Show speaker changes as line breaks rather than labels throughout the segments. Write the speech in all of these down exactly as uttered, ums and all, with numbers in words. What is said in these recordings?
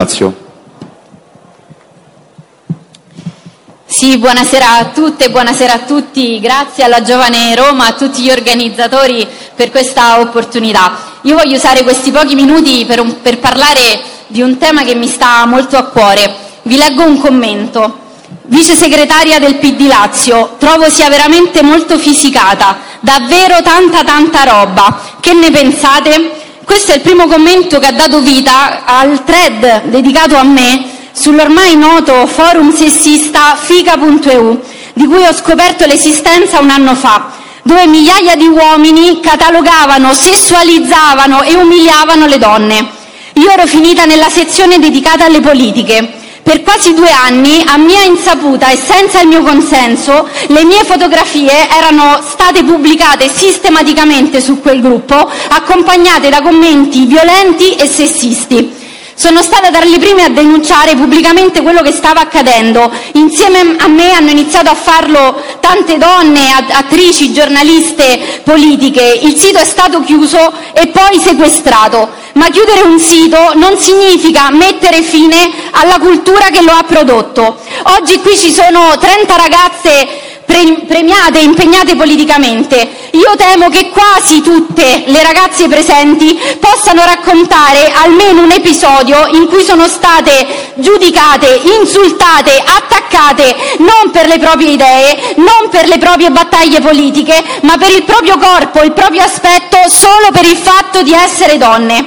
Sì, buonasera a tutte, buonasera a tutti, grazie alla Giovane Roma, a tutti gli organizzatori per questa opportunità. Io voglio usare questi pochi minuti per, un, per parlare di un tema che mi sta molto a cuore. Vi leggo un commento. Vice segretaria del P D Lazio, trovo sia veramente molto fisicata, davvero tanta tanta roba. Che ne pensate? Questo è il primo commento che ha dato vita al thread dedicato a me sull'ormai noto forum sessista fica punto e u, di cui ho scoperto l'esistenza un anno fa, dove migliaia di uomini catalogavano, sessualizzavano e umiliavano le donne. Io ero finita nella sezione dedicata alle politiche. Per quasi due anni, a mia insaputa e senza il mio consenso, le mie fotografie erano state pubblicate sistematicamente su quel gruppo, accompagnate da commenti violenti e sessisti. Sono stata tra le prime a denunciare pubblicamente quello che stava accadendo. Insieme a me hanno iniziato a farlo tante donne, attrici, giornaliste, politiche. Il sito è stato chiuso e poi sequestrato. Ma chiudere un sito non significa mettere fine alla cultura che lo ha prodotto. Oggi qui ci sono trenta ragazze premiate e impegnate politicamente. Io temo che quasi tutte le ragazze presenti possano raccontare almeno un episodio in cui sono state giudicate, insultate, attaccate non per le proprie idee, non per le proprie battaglie politiche, ma per il proprio corpo, il proprio aspetto, solo per il fatto di essere donne.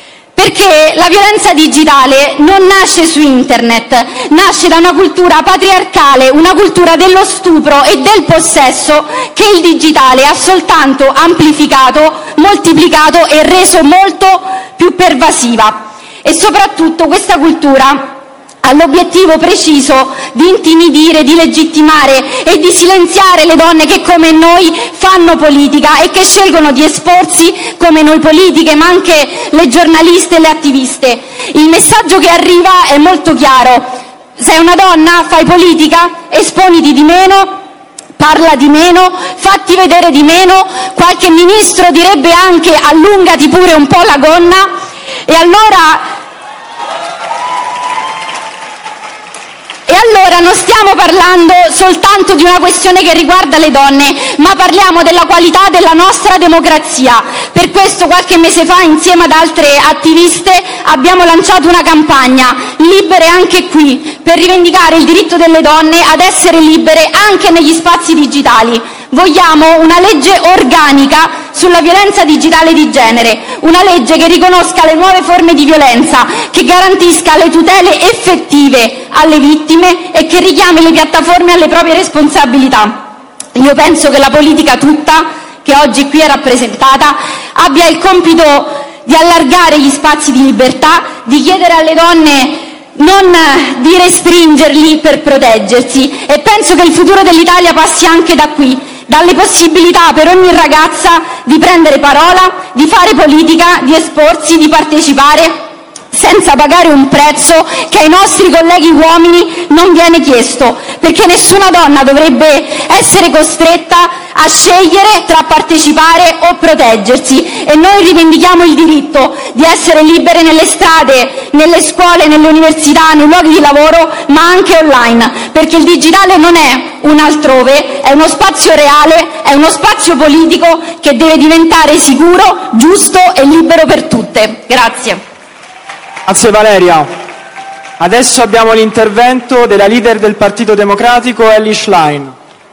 Perché la violenza digitale non nasce su internet, nasce da una cultura patriarcale, una cultura dello stupro e del possesso che il digitale ha soltanto amplificato, moltiplicato e reso molto più pervasiva. E soprattutto questa cultura ha l'obiettivo preciso di intimidire, di legittimare e di silenziare le donne che come noi fanno politica e che scelgono di esporsi come noi politiche, ma anche le giornaliste e le attiviste. Il messaggio che arriva è molto chiaro: sei una donna, fai politica, esponiti di meno, parla di meno, fatti vedere di meno, qualche ministro direbbe anche allungati pure un po' la gonna. E allora E allora non stiamo parlando soltanto di una questione che riguarda le donne, ma parliamo della qualità della nostra democrazia. Per questo qualche mese fa, insieme ad altre attiviste, abbiamo lanciato una campagna, Libere anche qui, per rivendicare il diritto delle donne ad essere libere anche negli spazi digitali. Vogliamo una legge organica sulla violenza digitale di genere, una legge che riconosca le nuove forme di violenza, che garantisca le tutele effettive alle vittime e che richiami le piattaforme alle proprie responsabilità. Io penso che la politica tutta, che oggi qui è rappresentata, abbia il compito di allargare gli spazi di libertà, di chiedere alle donne non di restringerli per proteggersi, e penso che il futuro dell'Italia passi anche da qui, dalle possibilità per ogni ragazza di prendere parola, di fare politica, di esporsi, di partecipare, senza pagare un prezzo che ai nostri colleghi uomini non viene chiesto, perché nessuna donna dovrebbe essere costretta a scegliere tra partecipare o proteggersi. E noi rivendichiamo il diritto di essere libere nelle strade, nelle scuole, nelle università, nei luoghi di lavoro, ma anche online, perché il digitale non è un altrove, è uno spazio reale, è uno spazio politico che deve diventare sicuro, giusto e libero per tutte. Grazie.
Grazie Valeria. Adesso abbiamo l'intervento della leader del Partito Democratico, Elly Schlein.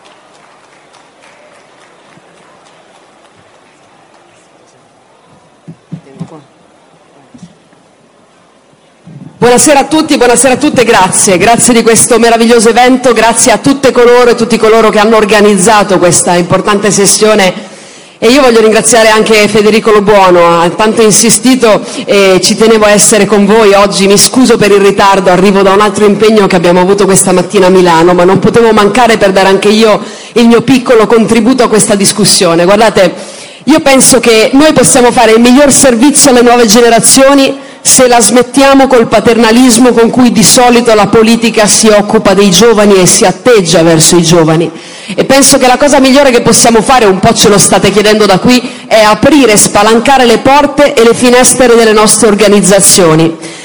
Buonasera a tutti, buonasera a tutte, grazie. Grazie di questo meraviglioso evento, grazie a tutte coloro e tutti coloro che hanno organizzato questa importante sessione. E io voglio ringraziare anche Federico Lobuono, ha tanto insistito e ci tenevo a essere con voi oggi. Mi scuso per il ritardo, arrivo da un altro impegno che abbiamo avuto questa mattina a Milano, ma non potevo mancare per dare anche io il mio piccolo contributo a questa discussione. Guardate, io penso che noi possiamo fare il miglior servizio alle nuove generazioni se la smettiamo col paternalismo con cui di solito la politica si occupa dei giovani e si atteggia verso i giovani. E penso che la cosa migliore che possiamo fare, un po' ce lo state chiedendo da qui, è aprire, spalancare le porte e le finestre delle nostre organizzazioni.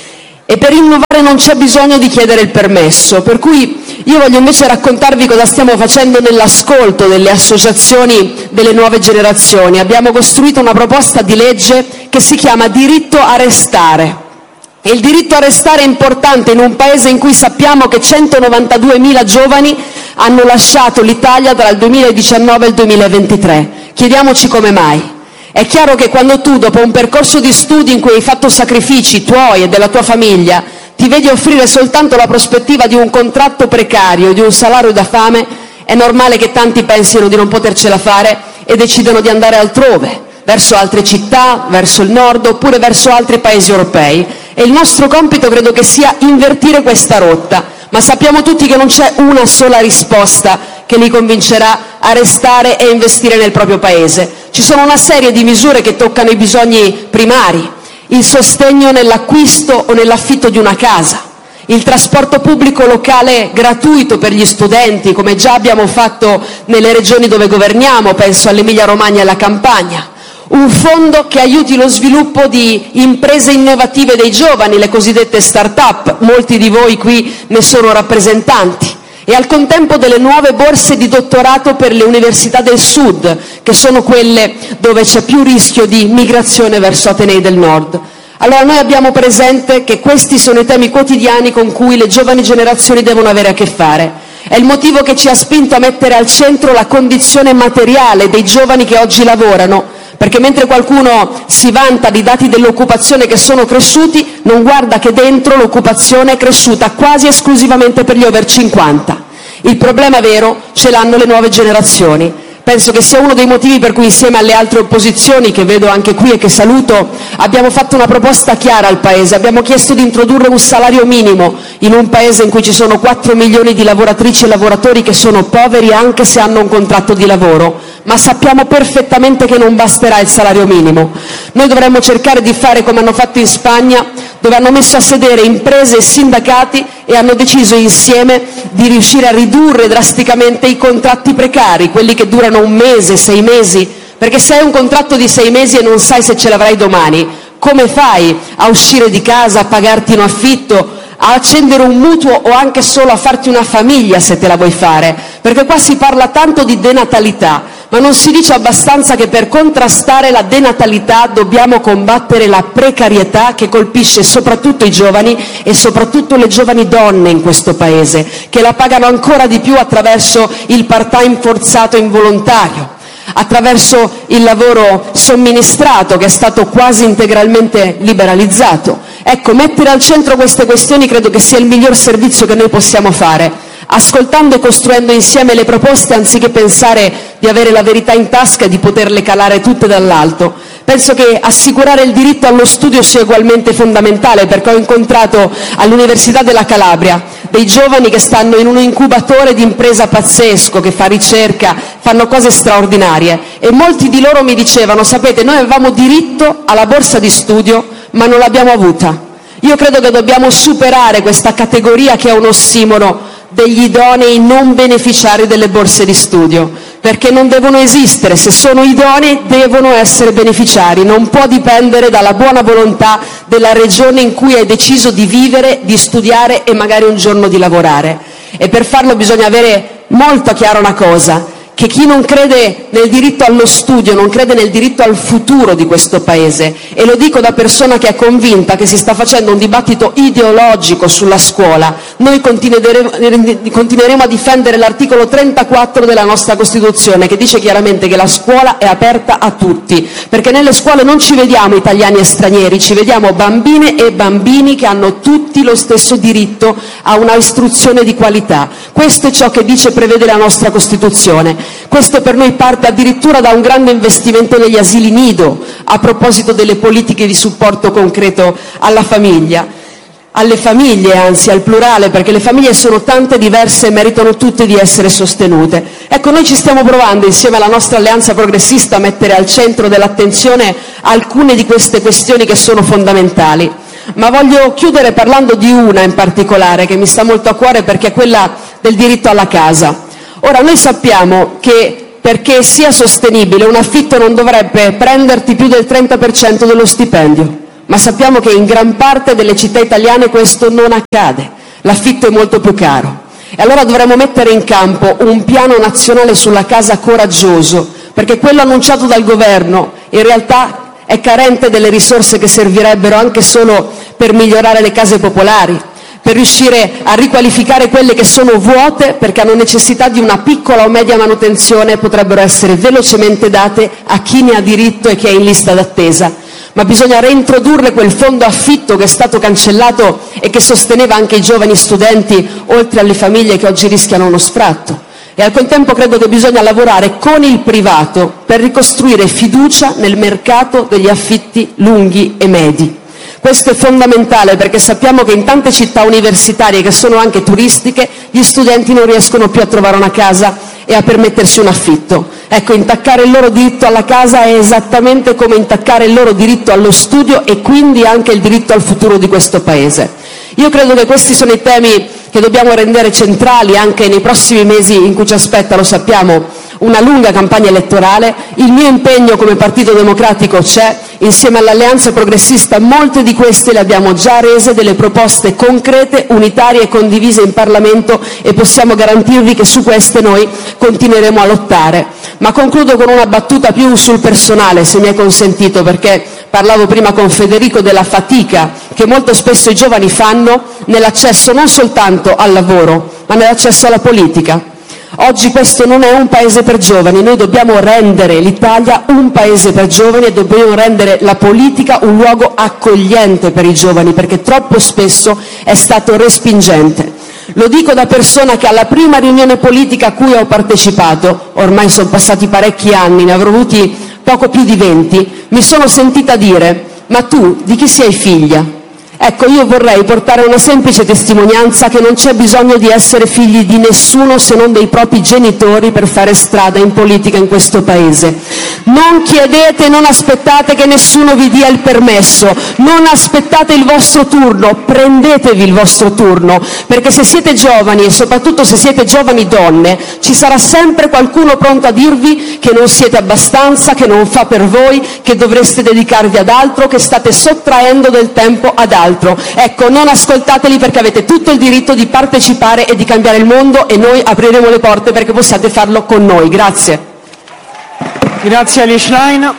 e per innovare non c'è bisogno di chiedere il permesso, per cui io voglio invece raccontarvi cosa stiamo facendo nell'ascolto delle associazioni delle nuove generazioni. Abbiamo costruito una proposta di legge che si chiama diritto a restare. E il diritto a restare è importante in un paese in cui sappiamo che centonovantaduemila giovani hanno lasciato l'Italia tra il duemiladiciannove e il duemilaventitré. Chiediamoci come mai. È chiaro che quando tu, dopo un percorso di studi in cui hai fatto sacrifici tuoi e della tua famiglia, ti vedi offrire soltanto la prospettiva di un contratto precario, di un salario da fame, è normale che tanti pensino di non potercela fare e decidano di andare altrove, verso altre città, verso il nord oppure verso altri paesi europei. E il nostro compito credo che sia invertire questa rotta, ma sappiamo tutti che non c'è una sola risposta che li convincerà a restare e investire nel proprio paese. Ci sono una serie di misure che toccano i bisogni primari, il sostegno nell'acquisto o nell'affitto di una casa, il trasporto pubblico locale gratuito per gli studenti, come già abbiamo fatto nelle regioni dove governiamo, penso all'Emilia-Romagna e alla Campania, un fondo che aiuti lo sviluppo di imprese innovative dei giovani, le cosiddette start-up, molti di voi qui ne sono rappresentanti, e al contempo delle nuove borse di dottorato per le università del Sud, che sono quelle dove c'è più rischio di migrazione verso atenei del Nord. Allora noi abbiamo presente che questi sono i temi quotidiani con cui le giovani generazioni devono avere a che fare. È il motivo che ci ha spinto a mettere al centro la condizione materiale dei giovani che oggi lavorano, perché mentre qualcuno si vanta di dati dell'occupazione che sono cresciuti, non guarda che dentro l'occupazione è cresciuta quasi esclusivamente per gli over cinquanta. Il problema vero ce l'hanno le nuove generazioni. Penso che sia uno dei motivi per cui insieme alle altre opposizioni, che vedo anche qui e che saluto, abbiamo fatto una proposta chiara al Paese. Abbiamo chiesto di introdurre un salario minimo in un Paese in cui ci sono quattro milioni di lavoratrici e lavoratori che sono poveri anche se hanno un contratto di lavoro. Ma sappiamo perfettamente che non basterà il salario minimo. Noi dovremmo cercare di fare come hanno fatto in Spagna, dove hanno messo a sedere imprese e sindacati e hanno deciso insieme di riuscire a ridurre drasticamente i contratti precari, quelli che durano un mese, sei mesi, perché se hai un contratto di sei mesi e non sai se ce l'avrai domani, come fai a uscire di casa, a pagarti un affitto, a accendere un mutuo o anche solo a farti una famiglia se te la vuoi fare? Perché qua si parla tanto di denatalità, ma non si dice abbastanza che per contrastare la denatalità dobbiamo combattere la precarietà che colpisce soprattutto i giovani e soprattutto le giovani donne in questo Paese, che la pagano ancora di più attraverso il part-time forzato involontario, attraverso il lavoro somministrato che è stato quasi integralmente liberalizzato. Ecco, mettere al centro queste questioni credo che sia il miglior servizio che noi possiamo fare, ascoltando e costruendo insieme le proposte anziché pensare di avere la verità in tasca e di poterle calare tutte dall'alto. Penso che assicurare il diritto allo studio sia ugualmente fondamentale, perché ho incontrato all'Università della Calabria dei giovani che stanno in un incubatore di impresa pazzesco, che fa ricerca, fanno cose straordinarie, e molti di loro mi dicevano: sapete, noi avevamo diritto alla borsa di studio ma non l'abbiamo avuta. Io credo che dobbiamo superare questa categoria che è un ossimoro degli idonei non beneficiari delle borse di studio, perché non devono esistere. Se sono idonei devono essere beneficiari, non può dipendere dalla buona volontà della regione in cui hai deciso di vivere, di studiare e magari un giorno di lavorare. E per farlo bisogna avere molto chiara una cosa, che chi non crede nel diritto allo studio non crede nel diritto al futuro di questo Paese, e lo dico da persona che è convinta che si sta facendo un dibattito ideologico sulla scuola. Noi continueremo, continueremo a difendere l'articolo trentaquattro della nostra Costituzione, che dice chiaramente che la scuola è aperta a tutti, perché nelle scuole non ci vediamo italiani e stranieri, ci vediamo bambine e bambini che hanno tutti lo stesso diritto a una istruzione di qualità. Questo è ciò che dice e prevede la nostra Costituzione. Questo per noi parte addirittura da un grande investimento negli asili nido, a proposito delle politiche di supporto concreto alla famiglia, alle famiglie anzi, al plurale, perché le famiglie sono tante, diverse e meritano tutte di essere sostenute. Ecco, noi ci stiamo provando insieme alla nostra alleanza progressista a mettere al centro dell'attenzione alcune di queste questioni che sono fondamentali. Ma voglio chiudere parlando di una in particolare che mi sta molto a cuore, perché è quella del diritto alla casa. Ora, noi sappiamo che perché sia sostenibile un affitto non dovrebbe prenderti più del trenta per cento dello stipendio. ma sappiamo che in gran parte delle città italiane questo non accade, l'affitto è molto più caro. E allora dovremmo mettere in campo un piano nazionale sulla casa coraggioso, perché quello annunciato dal governo in realtà è carente delle risorse che servirebbero anche solo per migliorare le case popolari, per riuscire a riqualificare quelle che sono vuote perché hanno necessità di una piccola o media manutenzione e potrebbero essere velocemente date a chi ne ha diritto e che è in lista d'attesa. Ma bisogna reintrodurre quel fondo affitto che è stato cancellato e che sosteneva anche i giovani studenti, oltre alle famiglie che oggi rischiano uno sfratto. E al contempo credo che bisogna lavorare con il privato per ricostruire fiducia nel mercato degli affitti lunghi e medi. Questo è fondamentale perché sappiamo che in tante città universitarie che sono anche turistiche gli studenti non riescono più a trovare una casa e a permettersi un affitto. Ecco, intaccare il loro diritto alla casa è esattamente come intaccare il loro diritto allo studio e quindi anche il diritto al futuro di questo Paese. Io credo che questi sono i temi che dobbiamo rendere centrali anche nei prossimi mesi in cui ci aspetta, lo sappiamo, una lunga campagna elettorale. Il mio impegno come Partito Democratico c'è, insieme all'Alleanza Progressista molte di queste le abbiamo già rese, delle proposte concrete, unitarie e condivise in Parlamento e possiamo garantirvi che su queste noi continueremo a lottare. Ma concludo con una battuta più sul personale, se mi è consentito, perché parlavo prima con Federico della fatica che molto spesso i giovani fanno nell'accesso non soltanto al lavoro, ma nell'accesso alla politica. Oggi questo non è un paese per giovani, noi dobbiamo rendere l'Italia un paese per giovani e dobbiamo rendere la politica un luogo accogliente per i giovani, perché troppo spesso è stato respingente. Lo dico da persona che alla prima riunione politica a cui ho partecipato, ormai sono passati parecchi anni, ne avrò avuti poco più di venti, mi sono sentita dire: ma tu di chi sei figlia? Ecco, io vorrei portare una semplice testimonianza che non c'è bisogno di essere figli di nessuno se non dei propri genitori per fare strada in politica in questo Paese. Non chiedete, non aspettate che nessuno vi dia il permesso, non aspettate il vostro turno, prendetevi il vostro turno, perché se siete giovani e soprattutto se siete giovani donne, ci sarà sempre qualcuno pronto a dirvi che non siete abbastanza, che non fa per voi, che dovreste dedicarvi ad altro, che state sottraendo del tempo ad altro. Ecco, non ascoltateli perché avete tutto il diritto di partecipare e di cambiare il mondo e noi apriremo le porte perché possiate farlo con noi. Grazie.
Grazie a Elly Schlein.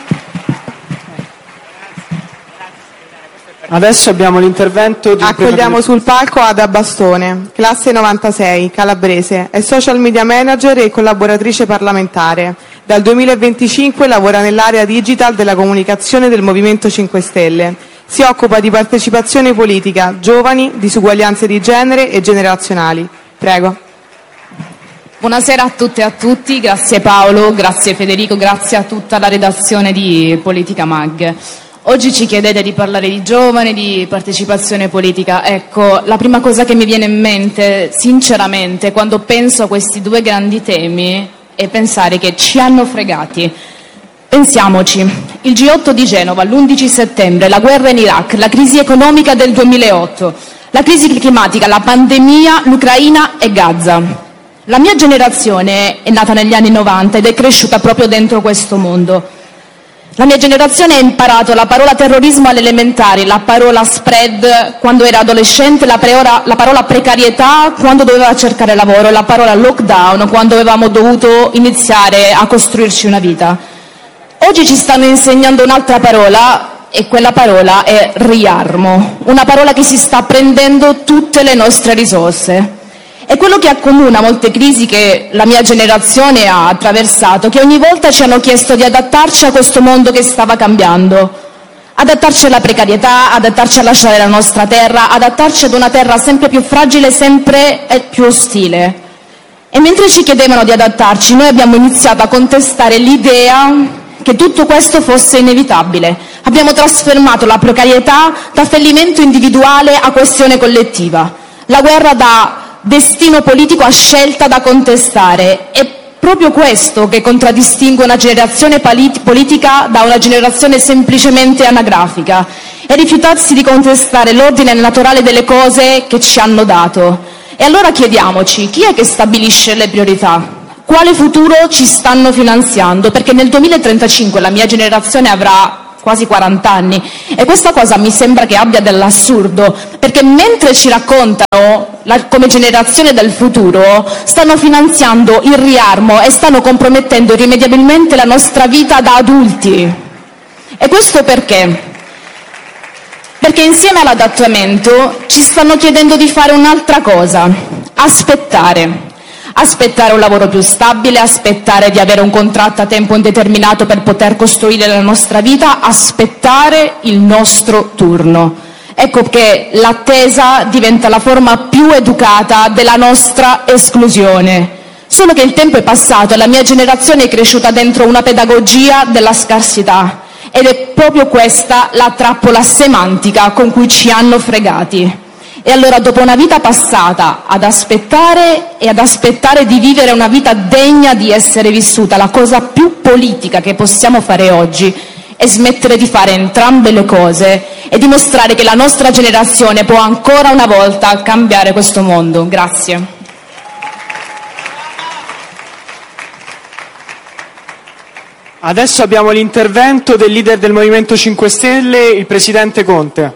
Adesso abbiamo l'intervento di...
Accogliamo sul palco Ada Bastone, classe novantasei, calabrese, è social media manager e collaboratrice parlamentare. Dal duemilaventicinque lavora nell'area digital della comunicazione del Movimento cinque Stelle. Si occupa di partecipazione politica, giovani, disuguaglianze di genere e generazionali. Prego.
Buonasera a tutte e a tutti, grazie Paolo, grazie Federico, grazie a tutta la redazione di Politica Mag. Oggi ci chiedete di parlare di giovani, di partecipazione politica. Ecco, la prima cosa che mi viene in mente, sinceramente, quando penso a questi due grandi temi, è pensare che ci hanno fregati. Pensiamoci, il G otto di Genova, l'undici settembre, la guerra in Iraq, la crisi economica del duemilaotto, la crisi climatica, la pandemia, l'Ucraina e Gaza. La mia generazione è nata negli anni novanta ed è cresciuta proprio dentro questo mondo. La mia generazione ha imparato la parola terrorismo alle elementari, la parola spread quando era adolescente, la, preora, la parola precarietà quando doveva cercare lavoro, la parola lockdown quando avevamo dovuto iniziare a costruirci una vita. Oggi ci stanno insegnando un'altra parola e quella parola è riarmo, una parola che si sta prendendo tutte le nostre risorse. È quello che accomuna molte crisi che la mia generazione ha attraversato, che ogni volta ci hanno chiesto di adattarci a questo mondo che stava cambiando, adattarci alla precarietà, adattarci a lasciare la nostra terra, adattarci ad una terra sempre più fragile, sempre più ostile. E mentre ci chiedevano di adattarci, noi abbiamo iniziato a contestare l'idea che tutto questo fosse inevitabile. Abbiamo trasformato la precarietà da fallimento individuale a questione collettiva, la guerra da destino politico a scelta da contestare. È proprio questo che contraddistingue una generazione politica da una generazione semplicemente anagrafica, e rifiutarsi di contestare l'ordine naturale delle cose che ci hanno dato. E allora chiediamoci, chi è che stabilisce le priorità? Quale futuro ci stanno finanziando? Perché nel duemilatrentacinque la mia generazione avrà quasi quaranta anni, e questa cosa mi sembra che abbia dell'assurdo, perché mentre ci raccontano la, come generazione del futuro, stanno finanziando il riarmo e stanno compromettendo irrimediabilmente la nostra vita da adulti. E questo perché? Perché insieme all'adattamento ci stanno chiedendo di fare un'altra cosa: aspettare. Aspettare un lavoro più stabile, aspettare di avere un contratto a tempo indeterminato per poter costruire la nostra vita, aspettare il nostro turno. Ecco che l'attesa diventa la forma più educata della nostra esclusione. Solo che il tempo è passato e la mia generazione è cresciuta dentro una pedagogia della scarsità. Ed è proprio questa la trappola semantica con cui ci hanno fregati. E allora, dopo una vita passata ad aspettare e ad aspettare di vivere una vita degna di essere vissuta, la cosa più politica che possiamo fare oggi è smettere di fare entrambe le cose e dimostrare che la nostra generazione può ancora una volta cambiare questo mondo. Grazie.
Adesso abbiamo l'intervento del leader del Movimento cinque Stelle, il presidente Conte.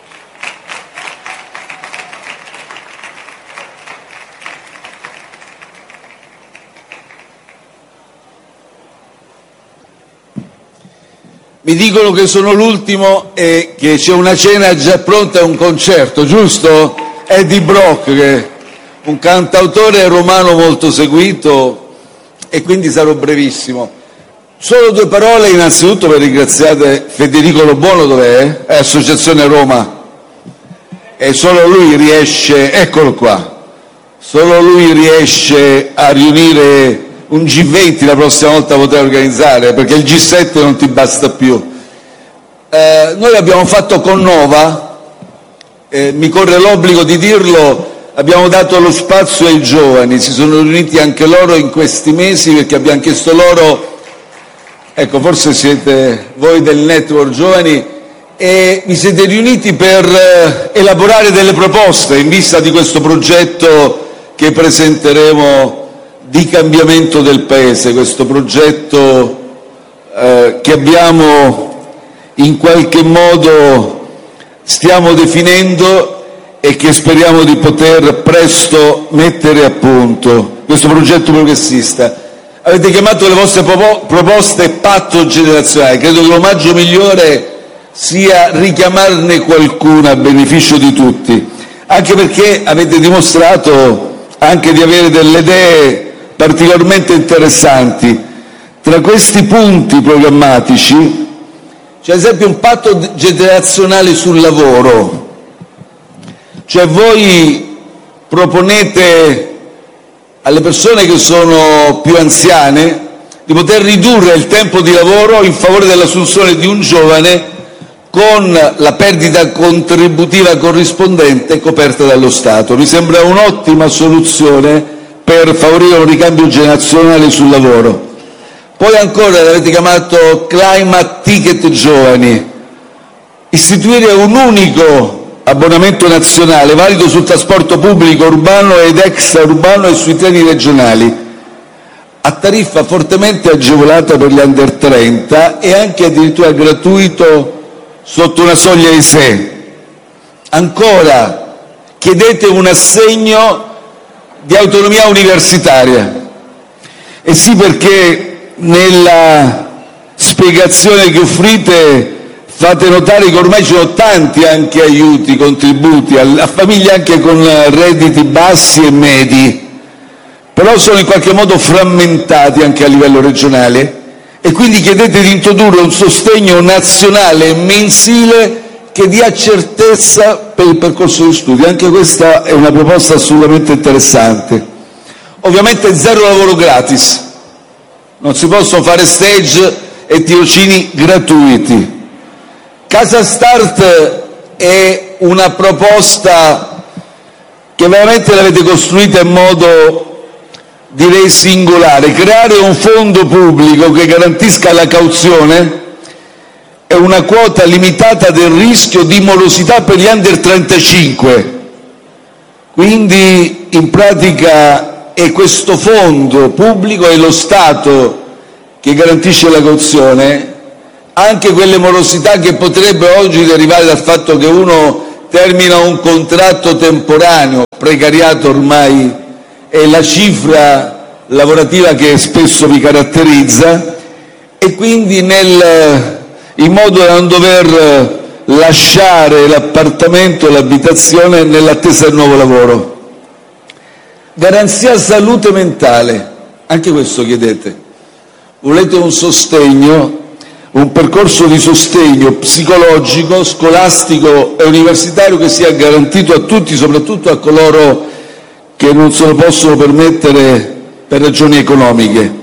Mi dicono che sono l'ultimo e che c'è una cena già pronta e un concerto, giusto? Eddie Brock, che è un cantautore romano molto seguito, e quindi sarò brevissimo. Solo due parole innanzitutto per ringraziare Federico Lobuono, dov'è? È Associazione Roma, e solo lui riesce, eccolo qua, solo lui riesce a riunire un G venti la prossima volta poter organizzare, perché il G sette non ti basta più. Eh, noi l'abbiamo fatto con Nova, eh, mi corre l'obbligo di dirlo, abbiamo dato lo spazio ai giovani, si sono riuniti anche loro in questi mesi perché abbiamo chiesto loro, ecco, forse siete voi del network giovani, e vi siete riuniti per eh, elaborare delle proposte in vista di questo progetto che presenteremo di cambiamento del Paese, questo progetto eh, che abbiamo in qualche modo stiamo definendo e che speriamo di poter presto mettere a punto, questo progetto progressista. Avete chiamato le vostre proposte patto generazionale, credo che l'omaggio migliore sia richiamarne qualcuna a beneficio di tutti, anche perché avete dimostrato anche di avere delle idee particolarmente interessanti. Tra questi punti programmatici c'è ad esempio un patto generazionale sul lavoro, cioè voi proponete alle persone che sono più anziane di poter ridurre il tempo di lavoro in favore dell'assunzione di un giovane con la perdita contributiva corrispondente coperta dallo Stato. Mi sembra un'ottima soluzione per favorire un ricambio generazionale sul lavoro. Poi ancora l'avete chiamato Climate Ticket Giovani, istituire un unico abbonamento nazionale valido sul trasporto pubblico urbano ed extraurbano e sui treni regionali, a tariffa fortemente agevolata per gli under trenta e anche addirittura gratuito sotto una soglia di sé. Ancora chiedete un assegno di autonomia universitaria. E sì, perché nella spiegazione che offrite fate notare che ormai ci sono tanti anche aiuti, contributi a famiglie anche con redditi bassi e medi, però sono in qualche modo frammentati anche a livello regionale, e quindi chiedete di introdurre un sostegno nazionale e mensile che dia certezza per il percorso di studio. Anche questa è una proposta assolutamente interessante. Ovviamente zero lavoro gratis, non si possono fare stage e tirocini gratuiti. Casa Start è una proposta che veramente l'avete costruita in modo, direi, singolare. Creare un fondo pubblico che garantisca la cauzione e una quota limitata del rischio di morosità per gli under trentacinque. Quindi in pratica è questo fondo pubblico e lo Stato che garantisce la cauzione, anche quelle morosità che potrebbero oggi derivare dal fatto che uno termina un contratto temporaneo, precariato ormai è la cifra lavorativa che spesso vi caratterizza, e quindi nel, in modo da non dover lasciare l'appartamento e l'abitazione nell'attesa del nuovo lavoro. Garanzia salute mentale, anche questo chiedete. Volete un sostegno, un percorso di sostegno psicologico, scolastico e universitario che sia garantito a tutti, soprattutto a coloro che non se lo possono permettere per ragioni economiche.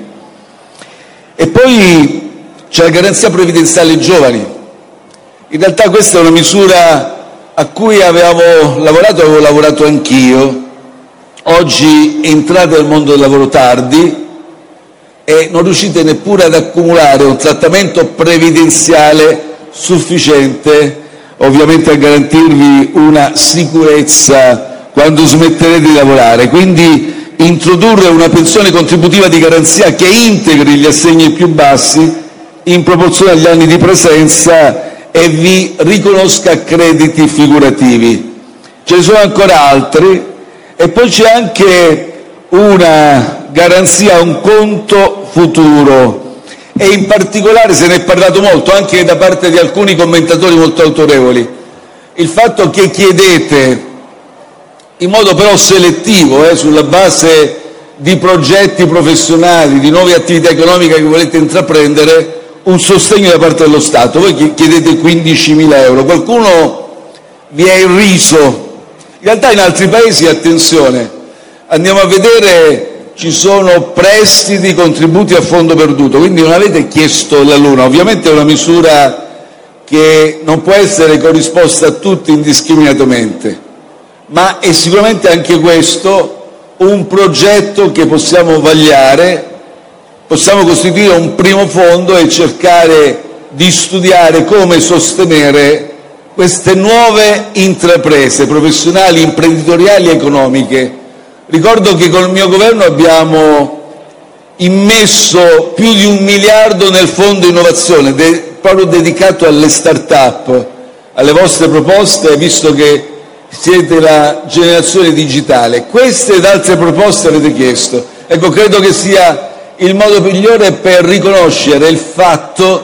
E poi c'è la garanzia previdenziale ai giovani. In realtà questa è una misura a cui avevamo lavorato, avevo lavorato anch'io. Oggi entrate nel mondo del lavoro tardi e non riuscite neppure ad accumulare un trattamento previdenziale sufficiente, ovviamente, a garantirvi una sicurezza quando smetterete di lavorare. Quindi introdurre una pensione contributiva di garanzia che integri gli assegni più bassi in proporzione agli anni di presenza e vi riconosca crediti figurativi. Ce ne sono ancora altri, e poi c'è anche una garanzia, un conto futuro, e in particolare se ne è parlato molto anche da parte di alcuni commentatori molto autorevoli, il fatto che chiedete, in modo però selettivo, eh, sulla base di progetti professionali, di nuove attività economiche che volete intraprendere, un sostegno da parte dello Stato. Voi chiedete quindicimila euro, qualcuno vi ha irriso. In realtà in altri paesi, attenzione, andiamo a vedere, ci sono prestiti, contributi a fondo perduto, quindi non avete chiesto la luna. Ovviamente è una misura che non può essere corrisposta a tutti indiscriminatamente, ma è sicuramente anche questo un progetto che possiamo vagliare, possiamo costituire un primo fondo e cercare di studiare come sostenere queste nuove intraprese professionali, imprenditoriali e economiche. Ricordo che col mio governo abbiamo immesso più di un miliardo nel fondo innovazione, de- proprio dedicato alle start-up, alle vostre proposte, visto che siete la generazione digitale. Queste ed altre proposte avete chiesto. Ecco, credo che sia il modo migliore per riconoscere il fatto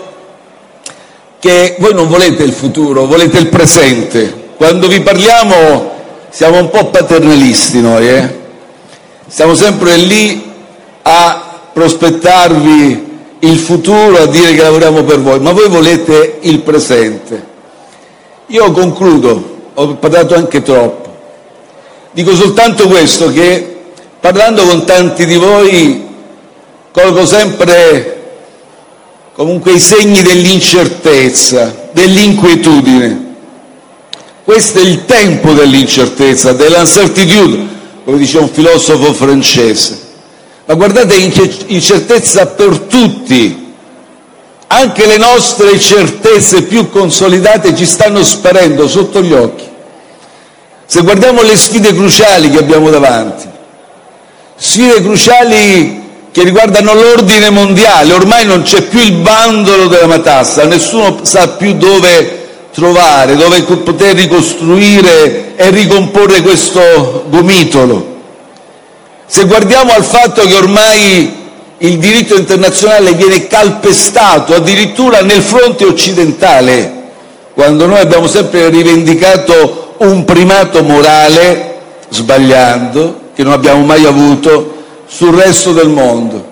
che voi non volete il futuro, volete il presente. Quando vi parliamo siamo un po' paternalisti noi, eh? Stiamo sempre lì a prospettarvi il futuro, a dire che lavoriamo per voi, ma voi volete il presente. Io concludo, ho parlato anche troppo. Dico soltanto questo, che parlando con tanti di voi colgo sempre comunque i segni dell'incertezza, dell'inquietudine. Questo è il tempo dell'incertezza, dell'incertitude, come diceva un filosofo francese. Ma guardate, incertezza per tutti. Anche le nostre certezze più consolidate ci stanno sparendo sotto gli occhi. Se guardiamo le sfide cruciali che abbiamo davanti, sfide cruciali che riguardano l'ordine mondiale, ormai non c'è più il bandolo della matassa, nessuno sa più dove trovare, dove poter ricostruire e ricomporre questo gomitolo. Se guardiamo al fatto che ormai il diritto internazionale viene calpestato addirittura nel fronte occidentale, quando noi abbiamo sempre rivendicato un primato morale, sbagliando, che non abbiamo mai avuto sul resto del mondo.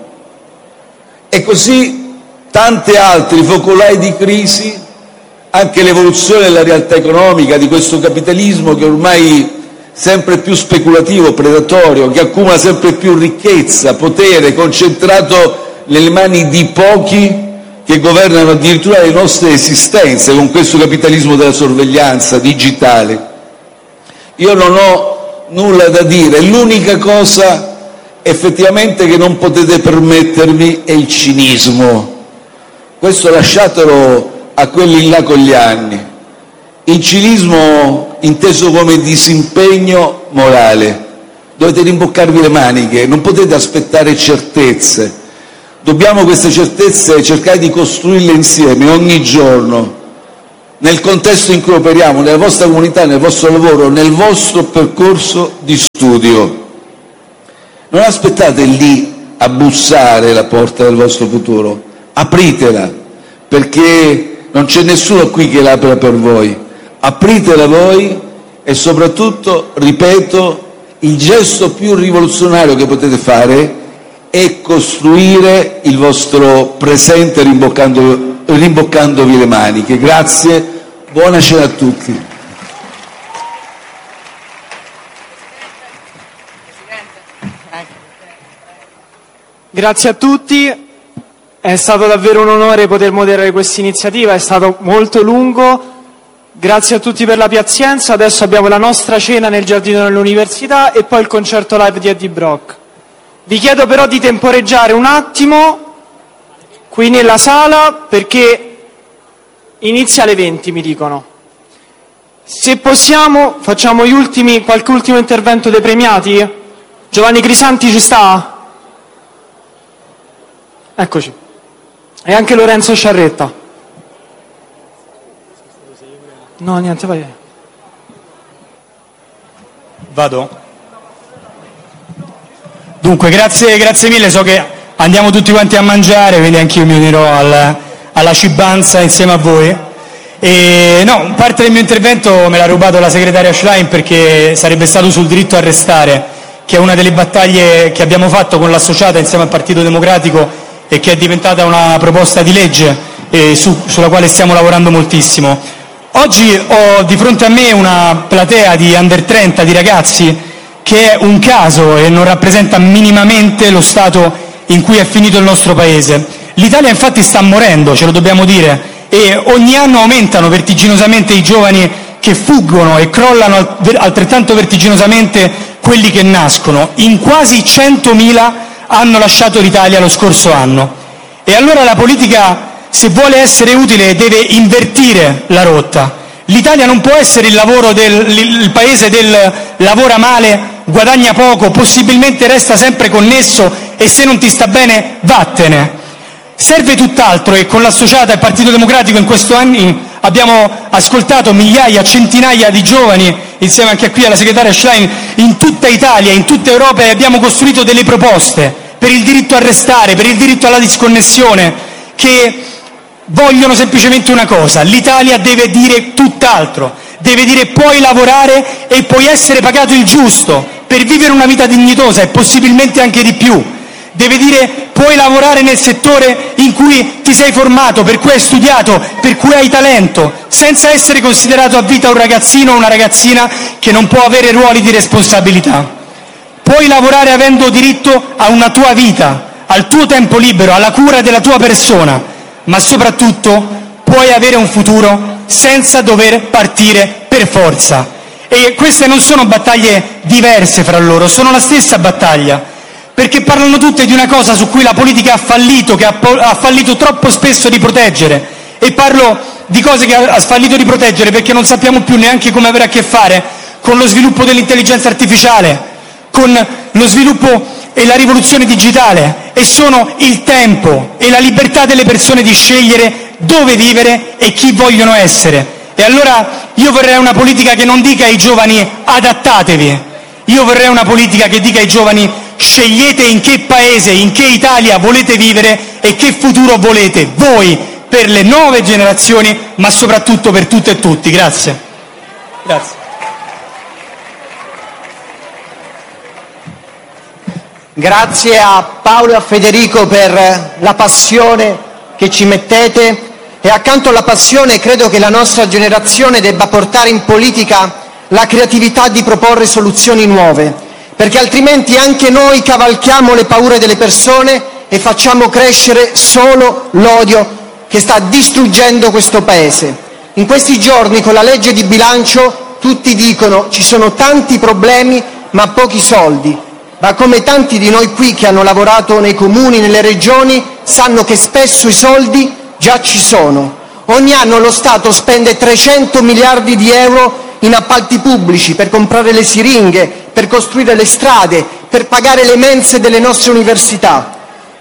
E così tanti altri focolai di crisi, anche l'evoluzione della realtà economica, di questo capitalismo che ormai sempre più speculativo, predatorio, che accumula sempre più ricchezza, potere, concentrato nelle mani di pochi che governano addirittura le nostre esistenze con questo capitalismo della sorveglianza digitale. Io non ho nulla da dire, l'unica cosa effettivamente che non potete permettervi è il cinismo. Questo lasciatelo a quelli là con gli anni. Il cinismo inteso come disimpegno morale. Dovete rimboccarvi le maniche, non potete aspettare certezze, Dobbiamo queste certezze cercare di costruirle insieme ogni giorno, nel contesto in cui operiamo, nella vostra comunità, nel vostro lavoro, nel vostro percorso di studio. Non aspettate lì a bussare la porta del vostro futuro, apritela, perché non c'è nessuno qui che l'apra per voi. Apritela voi e soprattutto, ripeto, il gesto più rivoluzionario che potete fare è costruire il vostro presente rimboccandovi, rimboccandovi le maniche. Grazie, buona cena a tutti.
Grazie a tutti, è stato davvero un onore poter moderare questa iniziativa, è stato molto lungo. Grazie a tutti per la pazienza. Adesso abbiamo la nostra cena nel giardino dell'università e poi il concerto live di Eddie Brock. Vi chiedo però di temporeggiare un attimo qui nella sala perché inizia alle venti, mi dicono. Se possiamo facciamo gli ultimi, qualche ultimo intervento dei premiati. Giovanni Crisanti ci sta? Eccoci. E anche Lorenzo Sciarretta. No, niente, vai.
Vado. Dunque, grazie, grazie mille, so che andiamo tutti quanti a mangiare, quindi anch'io mi unirò al, alla cibanza insieme a voi. E no, parte del mio intervento me l'ha rubato la segretaria Schlein perché sarebbe stato sul diritto a restare, che è una delle battaglie che abbiamo fatto con l'associata insieme al Partito Democratico e che è diventata una proposta di legge eh, su, sulla quale stiamo lavorando moltissimo. Oggi ho di fronte a me una platea di under trenta, di ragazzi, che è un caso e non rappresenta minimamente lo stato in cui è finito il nostro Paese. L'Italia infatti sta morendo, ce lo dobbiamo dire, e ogni anno aumentano vertiginosamente i giovani che fuggono e crollano altrettanto vertiginosamente quelli che nascono. In quasi centomila hanno lasciato l'Italia lo scorso anno. E allora la politica, se vuole essere utile, deve invertire la rotta. L'Italia non può essere il, lavoro del, il paese del lavora male, guadagna poco, possibilmente resta sempre connesso e se non ti sta bene vattene. Serve tutt'altro e con l'associata e il Partito Democratico in questi anni abbiamo ascoltato migliaia, centinaia di giovani, insieme anche qui alla segretaria Schlein, in tutta Italia, in tutta Europa, e abbiamo costruito delle proposte per il diritto a restare, per il diritto alla disconnessione, che vogliono semplicemente una cosa: l'Italia deve dire tutt'altro, deve dire puoi lavorare e puoi essere pagato il giusto per vivere una vita dignitosa e possibilmente anche di più, deve dire puoi lavorare nel settore in cui ti sei formato, per cui hai studiato, per cui hai talento, senza essere considerato a vita un ragazzino o una ragazzina che non può avere ruoli di responsabilità. Puoi lavorare avendo diritto a una tua vita, al tuo tempo libero, alla cura della tua persona, ma soprattutto puoi avere un futuro senza dover partire per forza. E queste non sono battaglie diverse fra loro, sono la stessa battaglia, perché parlano tutte di una cosa su cui la politica ha fallito, che ha, ha fallito troppo spesso di proteggere. E parlo di cose che ha fallito di proteggere perché non sappiamo più neanche come avere a che fare con lo sviluppo dell'intelligenza artificiale, con lo sviluppo e la rivoluzione digitale, e sono il tempo e la libertà delle persone di scegliere dove vivere e chi vogliono essere. E allora io vorrei una politica che non dica ai giovani adattatevi, io vorrei una politica che dica ai giovani scegliete in che paese, in che Italia volete vivere e che futuro volete voi per le nuove generazioni, ma soprattutto per tutte e tutti. Grazie. Grazie.
Grazie a Paolo e a Federico per la passione che ci mettete, e accanto alla passione credo che la nostra generazione debba portare in politica la creatività di proporre soluzioni nuove, perché altrimenti anche noi cavalchiamo le paure delle persone e facciamo crescere solo l'odio che sta distruggendo questo Paese. In questi giorni con la legge di bilancio tutti dicono ci sono tanti problemi ma pochi soldi. Ma come tanti di noi qui che hanno lavorato nei comuni, nelle regioni, sanno che spesso i soldi già ci sono. Ogni anno lo Stato spende trecento miliardi di euro in appalti pubblici per comprare le siringhe, per costruire le strade, per pagare le mense delle nostre università.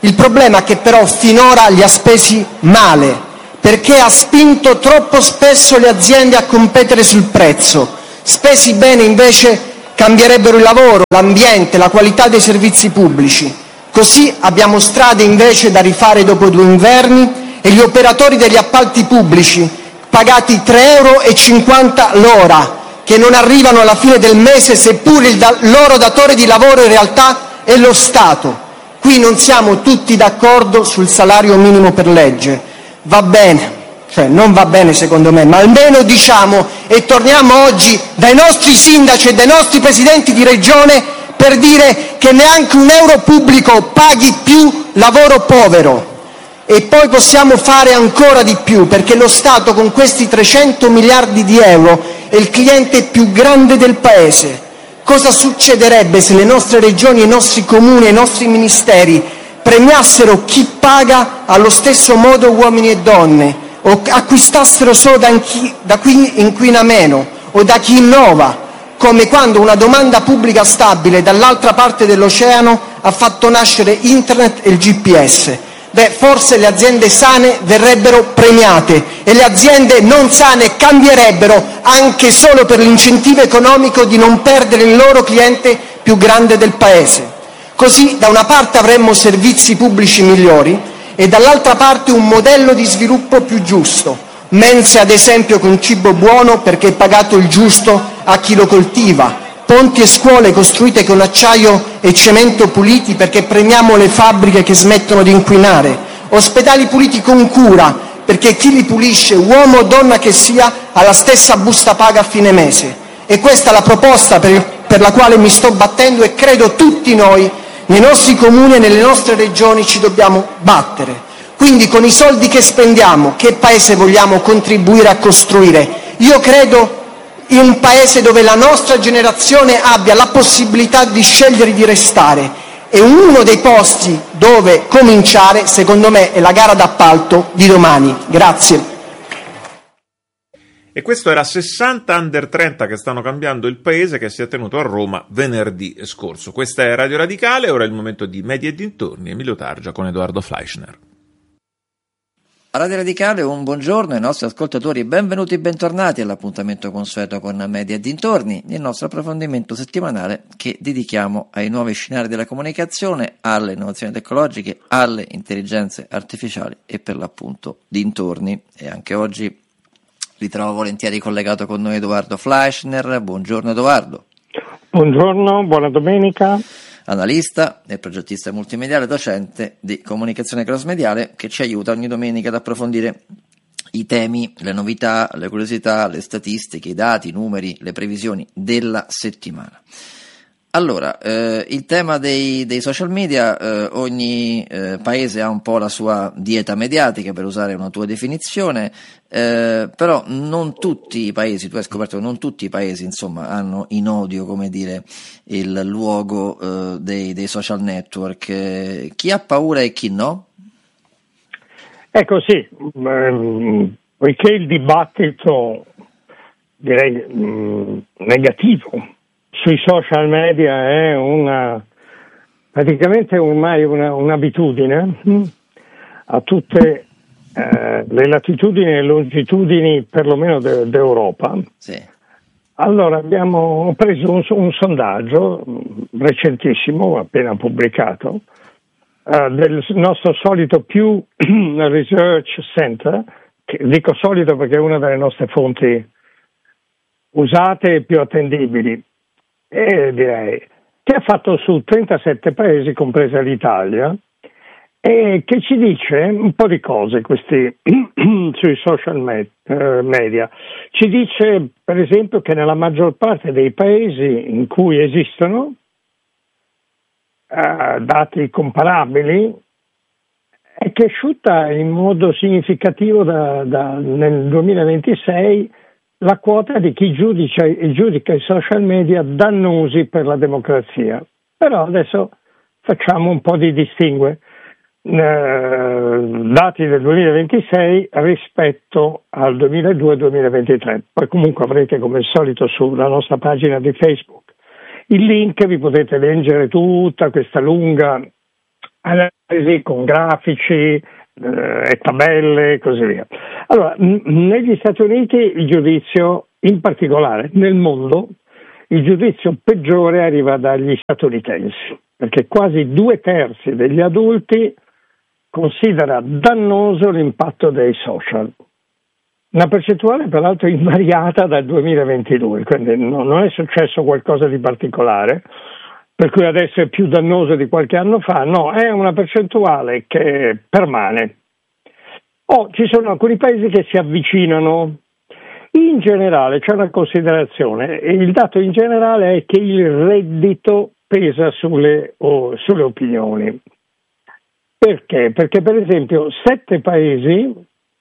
Il problema è che però finora li ha spesi male, perché ha spinto troppo spesso le aziende a competere sul prezzo. Spesi bene invece cambierebbero il lavoro, l'ambiente, la qualità dei servizi pubblici. Così abbiamo strade invece da rifare dopo due inverni e gli operatori degli appalti pubblici pagati tre euro e cinquanta l'ora, che non arrivano alla fine del mese, seppure il da- loro datore di lavoro in realtà è lo Stato. Qui non siamo tutti d'accordo sul salario minimo per legge. Va bene, cioè non va bene secondo me, ma almeno diciamo e torniamo oggi dai nostri sindaci e dai nostri presidenti di regione per dire che neanche un euro pubblico paghi più lavoro povero. E poi possiamo fare ancora di più, perché lo Stato con questi trecento miliardi di euro è il cliente più grande del Paese. Cosa succederebbe se le nostre regioni, i nostri comuni e i nostri ministeri premiassero chi paga allo stesso modo uomini e donne, o acquistassero solo da chi, da chi inquina meno o da chi innova, come quando una domanda pubblica stabile dall'altra parte dell'oceano ha fatto nascere Internet e il G P S? Beh, forse le aziende sane verrebbero premiate e le aziende non sane cambierebbero, anche solo per l'incentivo economico di non perdere il loro cliente più grande del Paese. Così da una parte avremmo servizi pubblici migliori e dall'altra parte un modello di sviluppo più giusto. Mense ad esempio con cibo buono perché è pagato il giusto a chi lo coltiva, ponti e scuole costruite con acciaio e cemento puliti perché premiamo le fabbriche che smettono di inquinare, ospedali puliti con cura perché chi li pulisce, uomo o donna che sia, ha la stessa busta paga a fine mese. E questa è la proposta per, il, per la quale mi sto battendo e credo tutti noi nei nostri comuni e nelle nostre regioni ci dobbiamo battere. Quindi con i soldi che spendiamo, che paese vogliamo contribuire a costruire? Io credo in un paese dove la nostra generazione abbia la possibilità di scegliere di restare, e uno dei posti dove cominciare, secondo me, è la gara d'appalto di domani. Grazie.
E questo era sessanta under trenta che stanno cambiando il paese, che si è tenuto a Roma venerdì scorso. Questa è Radio Radicale, ora è il momento di Media e dintorni, Emilio Targia con Edoardo Fleischner.
Radio Radicale, un buongiorno ai nostri ascoltatori e benvenuti e bentornati all'appuntamento consueto con Media e dintorni, il nostro approfondimento settimanale che dedichiamo ai nuovi scenari della comunicazione, alle innovazioni tecnologiche, alle intelligenze artificiali e per l'appunto dintorni. E anche oggi ritrovo volentieri collegato con noi Edoardo Fleischner. Buongiorno Edoardo.
Buongiorno, buona domenica.
Analista e progettista multimediale, docente di comunicazione crossmediale, che ci aiuta ogni domenica ad approfondire i temi, le novità, le curiosità, le statistiche, i dati, i numeri, le previsioni della settimana. Allora, eh, il tema dei, dei social media, eh, ogni eh, paese ha un po' la sua dieta mediatica, per usare una tua definizione, eh, però non tutti i paesi, tu hai scoperto che non tutti i paesi, insomma, hanno in odio, come dire, il luogo eh, dei, dei social network. Eh, chi ha paura e chi no?
Ecco sì, ehm, poiché il dibattito, direi, mh, negativo sui social media è una praticamente ormai una, un'abitudine mh, a tutte eh, le latitudini e longitudini perlomeno de, d'Europa.
Sì.
Allora abbiamo preso un, un sondaggio mh, recentissimo, appena pubblicato, uh, del nostro solito Pew Research Center, che dico solito perché è una delle nostre fonti usate e più attendibili. E direi che ha fatto su trentasette paesi, compresa l'Italia, e che ci dice un po' di cose questi sui social media. Ci dice per esempio che nella maggior parte dei paesi in cui esistono eh, dati comparabili è cresciuta in modo significativo da, da, nel duemilaventisei la quota di chi giudica, giudica i social media dannosi per la democrazia. Però adesso facciamo un po' di distingue. Eh, dati del duemilaventisei rispetto al duemiladue duemilaventitré. Poi comunque avrete come al solito sulla nostra pagina di Facebook il link, vi potete leggere tutta questa lunga analisi con grafici eh, e tabelle e così via. Allora, n- negli Stati Uniti il giudizio, in particolare nel mondo, il giudizio peggiore arriva dagli statunitensi, perché quasi due terzi degli adulti considera dannoso l'impatto dei social. Una percentuale peraltro invariata dal duemilaventidue, quindi non è successo qualcosa di particolare, per cui adesso è più dannoso di qualche anno fa, no, è una percentuale che permane. Oh, ci sono alcuni paesi che si avvicinano. In generale c'è una considerazione, e il dato in generale è che il reddito pesa sulle, oh, sulle opinioni. Perché? Perché per esempio sette paesi,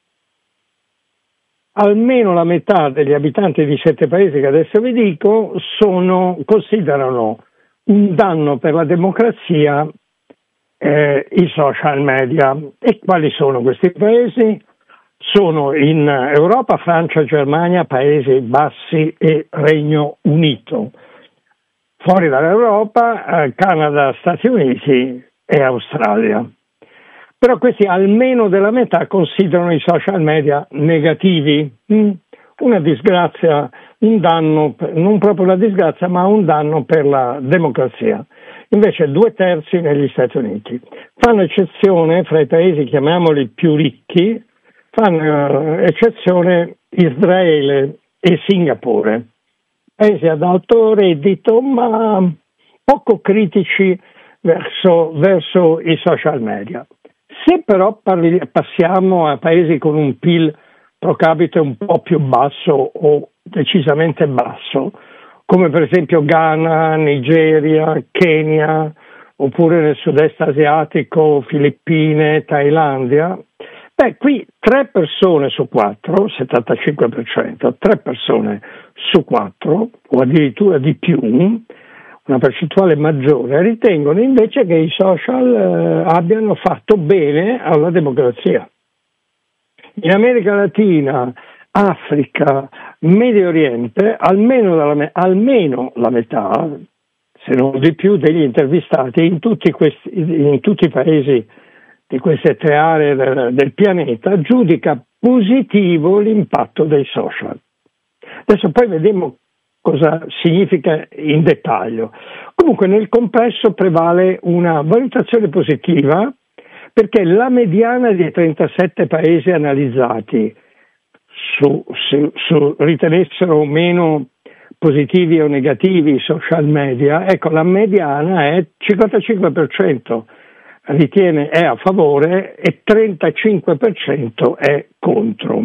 almeno la metà degli abitanti di sette paesi che adesso vi dico, sono, considerano un danno per la democrazia eh, i social media. E quali sono questi paesi? Sono in Europa, Francia, Germania, Paesi Bassi e Regno Unito. Fuori dall'Europa, eh, Canada, Stati Uniti e Australia. Però questi almeno della metà considerano i social media negativi, una disgrazia, un danno, non proprio una disgrazia, ma un danno per la democrazia. Invece due terzi negli Stati Uniti. Fanno eccezione fra i paesi, chiamiamoli più ricchi, fanno eccezione Israele e Singapore, paesi ad alto reddito ma poco critici verso, verso i social media. Se però parli, passiamo a paesi con un P I L pro capite un po' più basso o decisamente basso, come per esempio Ghana, Nigeria, Kenya, oppure nel sud-est asiatico, Filippine, Thailandia, beh, qui tre persone su quattro, settantacinque per cento, tre persone su quattro, o addirittura di più, una percentuale maggiore, ritengono invece che i social eh, abbiano fatto bene alla democrazia. In America Latina, Africa, Medio Oriente, almeno, dalla, almeno la metà, se non di più, degli intervistati in tutti, questi, in tutti i paesi di queste tre aree del, del pianeta giudica positivo l'impatto dei social. Adesso poi vediamo cosa significa in dettaglio. Comunque nel complesso prevale una valutazione positiva perché la mediana dei trentasette paesi analizzati su, su, su ritenessero o meno positivi o negativi i social media, ecco, la mediana è cinquantacinque per cento ritiene è a favore e trentacinque per cento è contro.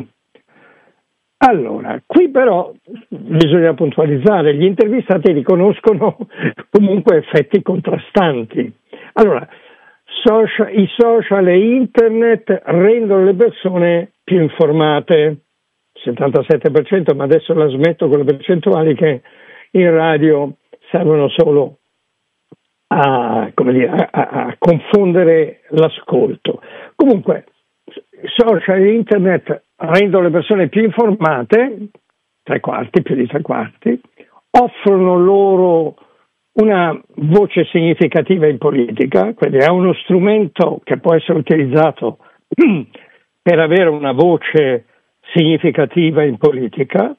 Allora, qui però bisogna puntualizzare, gli intervistati riconoscono comunque effetti contrastanti. Allora, social, i social e internet rendono le persone più informate, settantasette per cento, ma adesso la smetto con le percentuali che in radio servono solo a, come dire, a, a confondere l'ascolto. Comunque, social e internet rendono le persone più informate, tre quarti, più di tre quarti, offrono loro una voce significativa in politica, quindi è uno strumento che può essere utilizzato per avere una voce significativa in politica,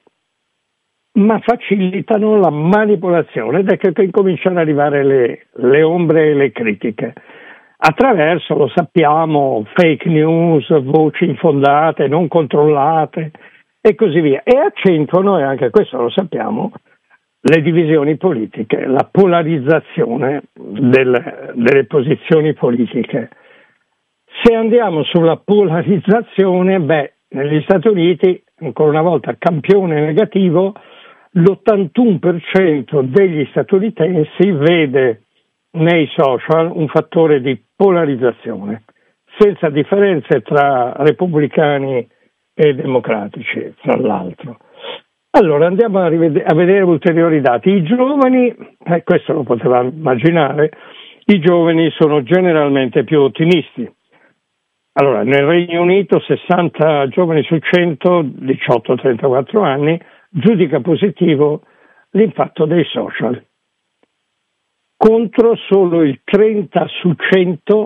ma facilitano la manipolazione ed ecco che incominciano ad arrivare le, le ombre e le critiche. Attraverso, lo sappiamo, fake news, voci infondate, non controllate e così via. E accentuano, e anche questo lo sappiamo, le divisioni politiche, la polarizzazione del, delle posizioni politiche. Se andiamo sulla polarizzazione, beh, negli Stati Uniti, ancora una volta campione negativo, l'ottantuno per cento degli statunitensi vede nei social un fattore di polarizzazione, senza differenze tra repubblicani e democratici, tra l'altro. Allora andiamo a, rived- a vedere ulteriori dati. I giovani, eh, questo lo potevamo immaginare, i giovani sono generalmente più ottimisti. Allora, nel Regno Unito sessanta giovani su cento, diciotto trentaquattro anni, giudica positivo l'impatto dei social. Contro solo il trenta su cento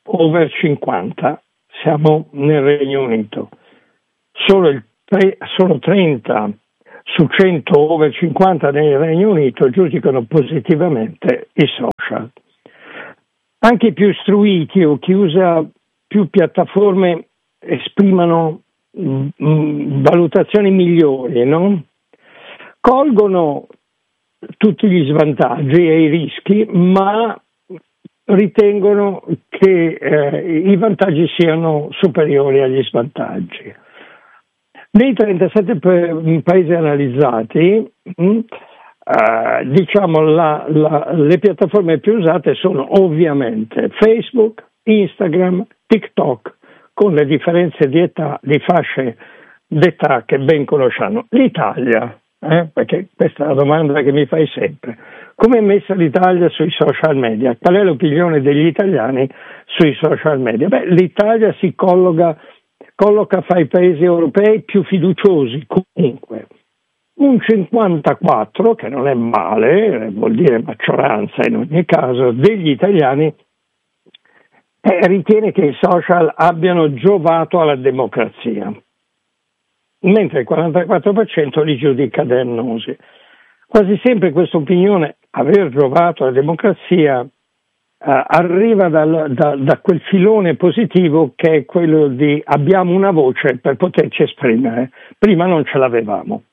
over cinquanta, siamo nel Regno Unito. Solo, il tre, solo trenta su cento over cinquanta nel Regno Unito giudicano positivamente i social. Anche i più istruiti o chi usa più piattaforme esprimono mh, valutazioni migliori, no? Colgono tutti gli svantaggi e i rischi, ma ritengono che eh, i vantaggi siano superiori agli svantaggi. Nei trentasette paesi analizzati, mh, eh, diciamo la, la, le piattaforme più usate sono ovviamente Facebook, Instagram, TikTok, con le differenze di età, di fasce d'età che ben conosciamo. L'Italia, eh, perché questa è la domanda che mi fai sempre. Come è messa l'Italia sui social media? Qual è l'opinione degli italiani sui social media? Beh, l'Italia si colloca, colloca fra i paesi europei più fiduciosi, comunque. Un cinquantaquattro, che non è male, vuol dire maggioranza in ogni caso, degli italiani eh, ritiene che i social abbiano giovato alla democrazia, mentre il quarantaquattro per cento li giudica dannosi. Quasi sempre questa opinione, aver giovato alla democrazia, eh, arriva dal, da, da quel filone positivo che è quello di abbiamo una voce per poterci esprimere, prima non ce l'avevamo.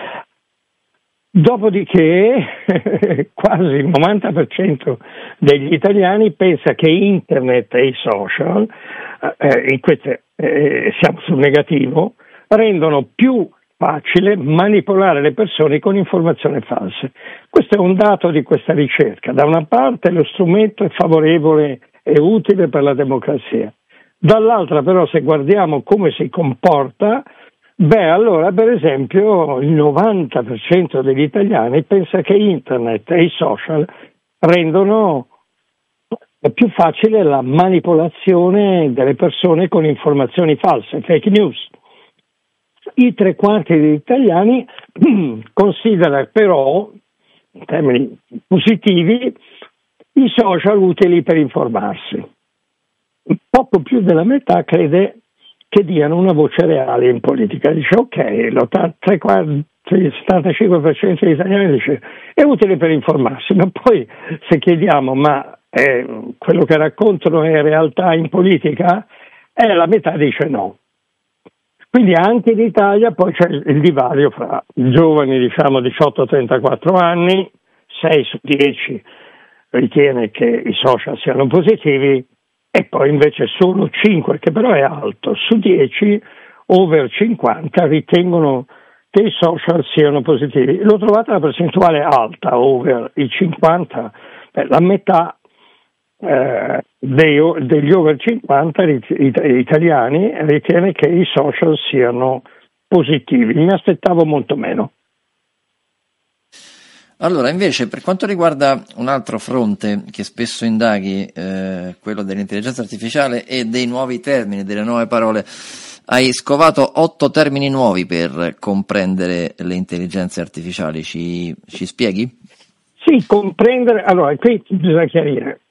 Dopodiché quasi il novanta per cento degli italiani pensa che internet e i social, eh, in queste eh, siamo sul negativo, rendono più facile manipolare le persone con informazioni false. Questo è un dato di questa ricerca. Da una parte lo strumento è favorevole e utile per la democrazia, dall'altra però se guardiamo come si comporta, beh allora per esempio il novanta per cento degli italiani pensa che internet e i social rendono più facile la manipolazione delle persone con informazioni false, fake news. I tre quarti degli italiani considera però, in termini positivi, i social utili per informarsi. Poco più della metà crede che diano una voce reale in politica. Dice ok, il settantacinque per cento degli italiani dice è utile per informarsi, ma poi se chiediamo ma eh, quello che raccontano è realtà in politica, eh, la metà dice no. Quindi anche in Italia poi c'è il divario fra giovani, diciamo diciotto trentaquattro anni, sei su dieci ritiene che i social siano positivi e poi invece solo cinque, che però è alto, su dieci over cinquanta ritengono che i social siano positivi. L'ho trovata la percentuale alta, over i cinquanta, beh, la metà Eh, dei, degli over cinquanta italiani ritiene che i social siano positivi. Mi aspettavo molto meno.
Allora, invece, per quanto riguarda un altro fronte che spesso indaghi, eh, quello dell'intelligenza artificiale e dei nuovi termini, delle nuove parole, hai scovato otto termini nuovi per comprendere le intelligenze artificiali. Ci, ci spieghi?
Sì, comprendere, allora qui bisogna chiarire,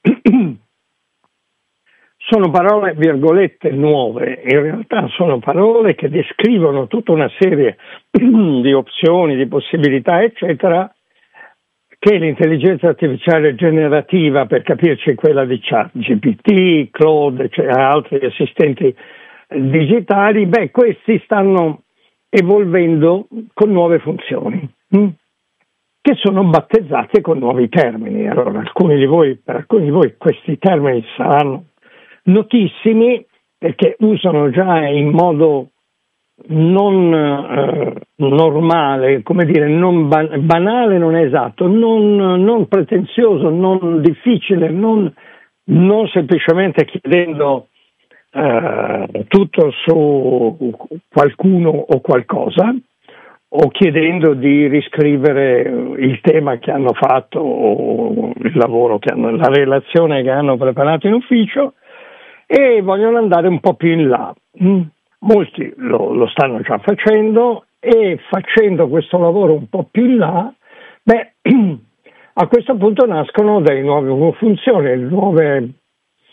sono parole virgolette nuove, in realtà sono parole che descrivono tutta una serie di opzioni, di possibilità, eccetera, che l'intelligenza artificiale generativa, per capirci quella di ChatGPT, Claude, cioè altri assistenti digitali, beh, questi stanno evolvendo con nuove funzioni. Hm? Che sono battezzate con nuovi termini. Allora, alcuni di voi, per alcuni di voi questi termini saranno notissimi perché usano già in modo non eh, normale, come dire, non ban- banale non è esatto, non, non pretenzioso, non difficile, non, non semplicemente chiedendo eh, tutto su qualcuno o qualcosa, o chiedendo di riscrivere il tema che hanno fatto o il lavoro che hanno, la relazione che hanno preparato in ufficio, e vogliono andare un po' più in là. Molti lo, lo stanno già facendo, e facendo questo lavoro un po' più in là, beh, a questo punto nascono delle nuove funzioni, nuove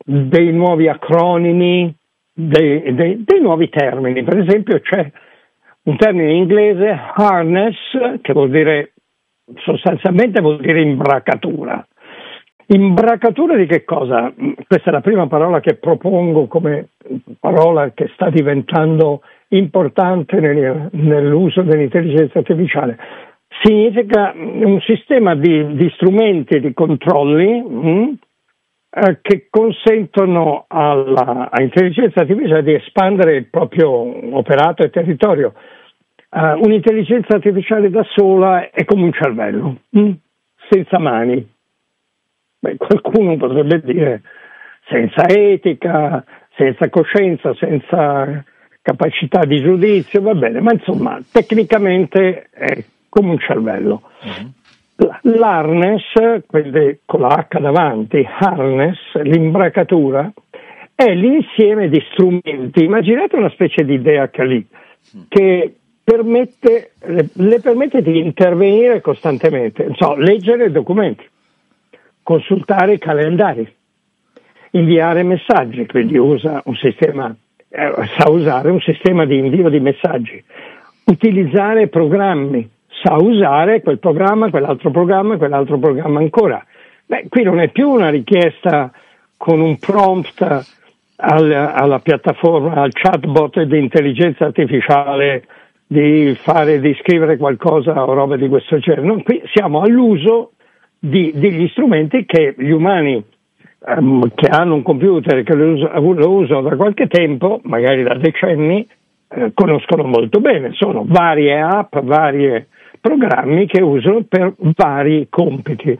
dei nuovi acronimi, dei, dei, dei nuovi termini. Per esempio c'è un termine in inglese, harness, che vuol dire, sostanzialmente vuol dire imbracatura. Imbracatura di che cosa? Questa è la prima parola che propongo come parola che sta diventando importante nel, nell'uso dell'intelligenza artificiale. Significa un sistema di, di strumenti, di controlli mh, eh, che consentono alla, all'intelligenza artificiale di espandere il proprio operato e territorio. Uh, un'intelligenza artificiale da sola è come un cervello, mh, senza mani. Beh, qualcuno potrebbe dire senza etica, senza coscienza, senza capacità di giudizio, va bene, ma insomma tecnicamente è come un cervello. Mm-hmm. L'harness, quindi con la H davanti, harness, l'imbracatura, è l'insieme di strumenti. Immaginate una specie di idea che lì, che permette, le, le permette di intervenire costantemente, non so, leggere documenti, consultare i calendari, inviare messaggi, quindi usa un sistema, eh, sa usare un sistema di invio di messaggi, utilizzare programmi, sa usare quel programma, quell'altro programma, quell'altro programma ancora. Beh, qui non è più una richiesta con un prompt al, alla piattaforma, al chatbot di intelligenza artificiale di fare, di scrivere qualcosa o roba di questo genere. No, qui siamo all'uso di, degli strumenti che gli umani um, che hanno un computer, che lo, us- lo usano da qualche tempo, magari da decenni, eh, conoscono molto bene. Sono varie app, vari programmi che usano per vari compiti.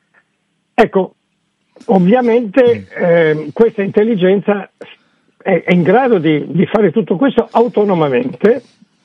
Ecco, ovviamente eh, questa intelligenza è, è in grado di, di fare tutto questo autonomamente.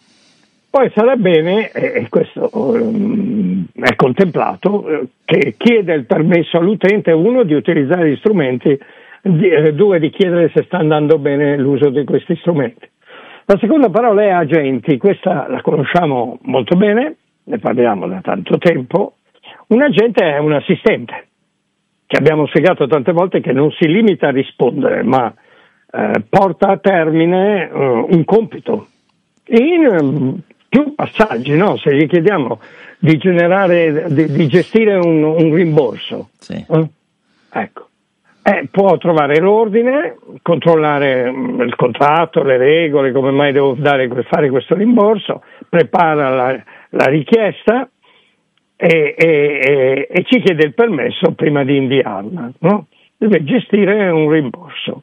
Poi sarà bene, e questo um, è contemplato, eh, che chiede il permesso all'utente, uno, di utilizzare gli strumenti, di, eh, due, di chiedere se sta andando bene l'uso di questi strumenti. La seconda parola è agenti, questa la conosciamo molto bene, ne parliamo da tanto tempo. Un agente è un assistente, che abbiamo spiegato tante volte che non si limita a rispondere, ma eh, porta a termine uh, un compito. In um, più passaggi, no? Se gli chiediamo di generare, di, di gestire un, un rimborso, sì. eh? ecco, eh, può trovare l'ordine, controllare um, il contratto, le regole, come mai devo dare, fare questo rimborso, prepara la, la richiesta e, e, e, e ci chiede il permesso prima di inviarla, no? Deve gestire un rimborso.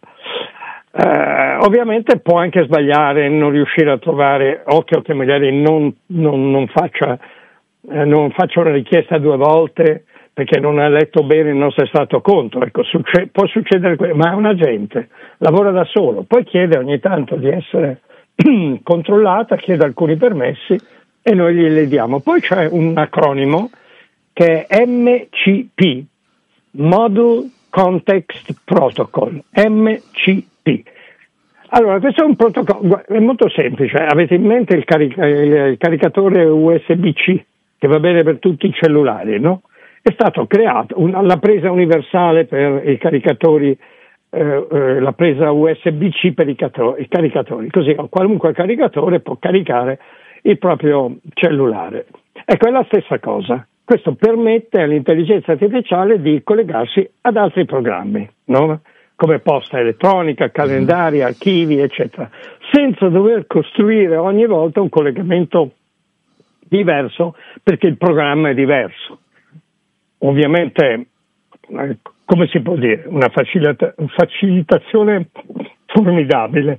Uh, ovviamente può anche sbagliare, non riuscire a trovare, occhio che magari non, non, non, faccia, eh, non faccia una richiesta due volte perché non ha letto bene il nostro stato conto. Ecco, succe- può succedere questo, ma è un agente, lavora da solo, poi chiede ogni tanto di essere controllata, chiede alcuni permessi e noi glieli diamo. Poi c'è un acronimo che è M C P, Model Context Protocol, M C P. Allora, questo è un protocollo, è molto semplice. Avete in mente il, carica- il caricatore U S B C, che va bene per tutti i cellulari, no? È stato creato una, la presa universale per i caricatori, eh, eh, la presa U S B C per i, cato- i caricatori, così qualunque caricatore può caricare il proprio cellulare. Ecco, è la stessa cosa. Questo permette all'intelligenza artificiale di collegarsi ad altri programmi, no? Come posta elettronica, calendari, archivi, eccetera, senza dover costruire ogni volta un collegamento diverso perché il programma è diverso. Ovviamente, eh, come si può dire, una facilita- facilitazione formidabile.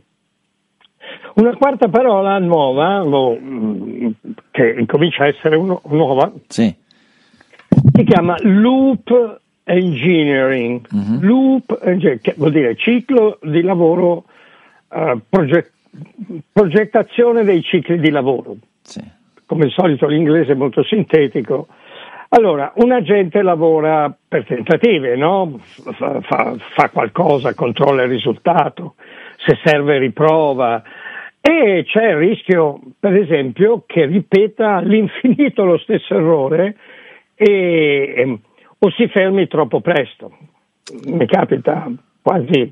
Una quarta parola nuova, lo, che incomincia a essere uno, nuova, sì. Si chiama loop engineering. Mm-hmm. Loop engineering, che vuol dire ciclo di lavoro, uh, proget- progettazione dei cicli di lavoro. Sì. Come al solito l'inglese è molto sintetico. Allora, un agente lavora per tentative, no? Fa, fa, fa qualcosa, controlla il risultato, se serve riprova. E c'è il rischio, per esempio, che ripeta all'infinito lo stesso errore e, e, o si fermi troppo presto. Mi capita quasi,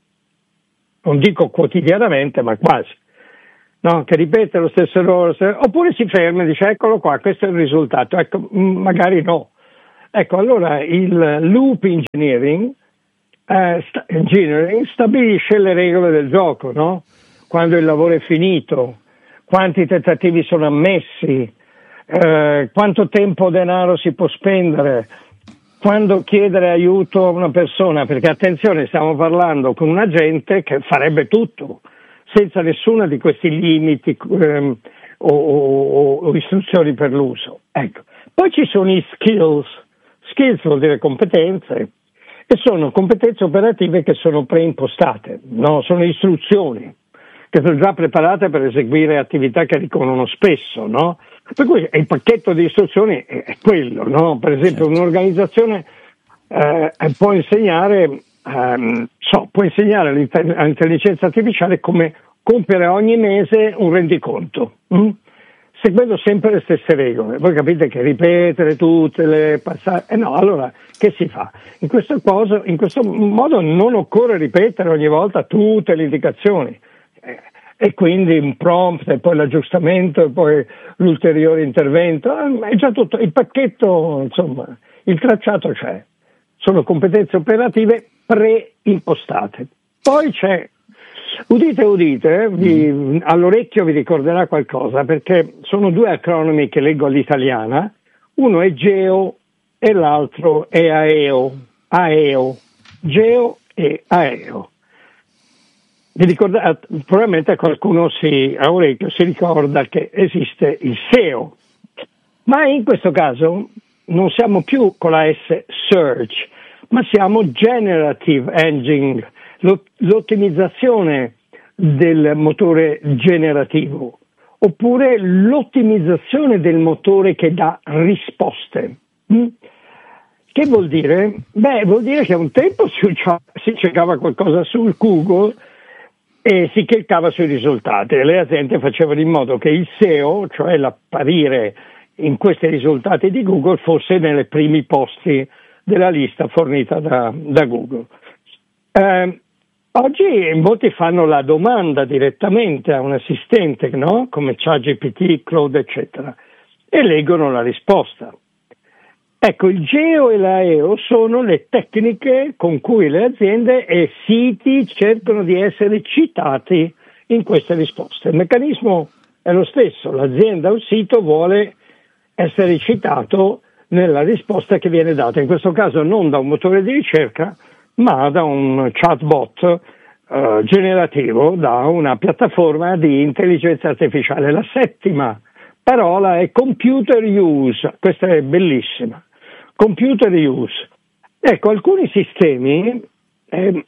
non dico quotidianamente, ma quasi, no? Che ripete lo stesso errore, oppure si ferma e dice eccolo qua, questo è il risultato, ecco, magari no. Ecco, allora il loop engineering, eh, sta- engineering stabilisce le regole del gioco, no? Quando il lavoro è finito, quanti tentativi sono ammessi, eh, quanto tempo o denaro si può spendere, quando chiedere aiuto a una persona, perché attenzione, stiamo parlando con un agente che farebbe tutto, senza nessuno di questi limiti ehm, o, o, o istruzioni per l'uso. Ecco. Poi ci sono i skills, skills vuol dire competenze, e sono competenze operative che sono preimpostate, no? Sono istruzioni che sono già preparate per eseguire attività che ricorrono spesso, no? Per cui il pacchetto di istruzioni è, è quello, no? Per esempio certo. Un'organizzazione eh, può insegnare, ehm, so, può insegnare all'intelligenza artificiale come compiere ogni mese un rendiconto, hm? seguendo sempre le stesse regole. Voi capite che ripetere tutte le passate, eh no, allora che si fa? In questo, cosa, in questo modo non occorre ripetere ogni volta tutte le indicazioni. E quindi un prompt e poi l'aggiustamento e poi l'ulteriore intervento, è già tutto, il pacchetto, insomma, il tracciato c'è, sono competenze operative preimpostate. Poi c'è, udite udite, vi, all'orecchio vi ricorderà qualcosa, perché sono due acronimi che leggo all'italiana, uno è Geo e l'altro è AEO, AEO, Geo e AEO. Vi ricordate, probabilmente qualcuno si, a orecchio si ricorda che esiste il S E O, ma in questo caso non siamo più con la S search, ma siamo generative engine, l'ottimizzazione del motore generativo, oppure l'ottimizzazione del motore che dà risposte. Mm? Che vuol dire? Beh, vuol dire che un tempo si, si cercava qualcosa su Google e si cliccava sui risultati e le aziende facevano in modo che il S E O, cioè l'apparire in questi risultati di Google, fosse nei primi posti della lista fornita da, da Google. Eh, oggi molti fanno la domanda direttamente a un assistente, no? Come ChatGPT, Claude, eccetera, e leggono la risposta. Ecco, il Geo e l'A E O sono le tecniche con cui le aziende e siti cercano di essere citati in queste risposte. Il meccanismo è lo stesso, l'azienda o il sito vuole essere citato nella risposta che viene data, in questo caso non da un motore di ricerca, ma da un chatbot eh, generativo, da una piattaforma di intelligenza artificiale. La settima parola è computer use, questa è bellissima. Computer use. Ecco, alcuni sistemi eh,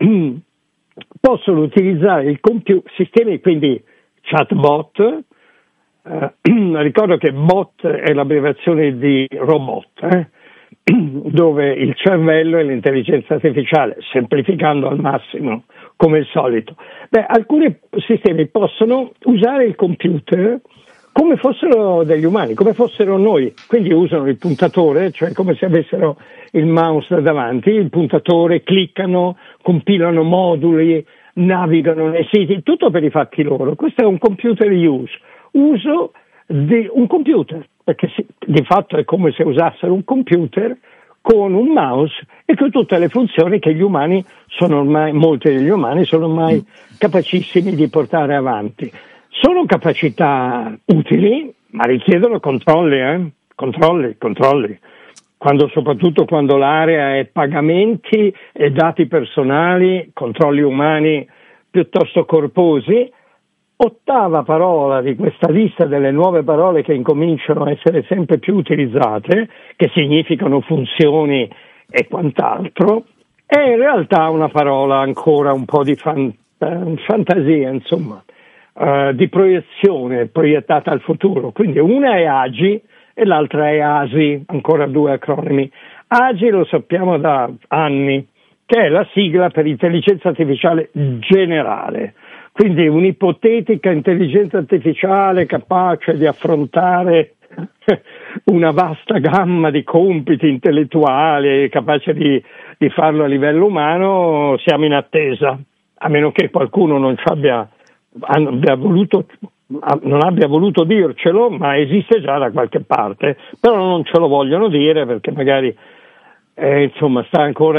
possono utilizzare il computer, sistemi quindi chatbot, eh, ricordo che bot è l'abbreviazione di robot, eh, dove il cervello è l'intelligenza artificiale, semplificando al massimo, come il solito. Beh, alcuni sistemi possono usare il computer come fossero degli umani, come fossero noi, quindi usano il puntatore, cioè come se avessero il mouse davanti, il puntatore, cliccano, compilano moduli, navigano nei siti, tutto per i fatti loro. Questo è un computer use, uso di un computer, perché si, di fatto è come se usassero un computer con un mouse e con tutte le funzioni che gli umani sono ormai, molti degli umani sono ormai capacissimi di portare avanti. Sono capacità utili, ma richiedono controlli, eh? controlli, controlli. Quando, soprattutto quando l'area è pagamenti e dati personali, controlli umani piuttosto corposi. Ottava parola di questa lista delle nuove parole che incominciano a essere sempre più utilizzate, che significano funzioni e quant'altro, è in realtà una parola ancora un po' di fan, eh, fantasia, insomma. Uh, di proiezione proiettata al futuro, quindi una è A G I e l'altra è A S I, ancora due acronimi. A G I lo sappiamo da anni, che è la sigla per intelligenza artificiale generale, quindi un'ipotetica intelligenza artificiale capace di affrontare una vasta gamma di compiti intellettuali, capace di, di farlo a livello umano, siamo in attesa, a meno che qualcuno non ci abbia, abbia voluto, non abbia voluto dircelo, ma esiste già da qualche parte, però non ce lo vogliono dire perché magari eh, insomma sta ancora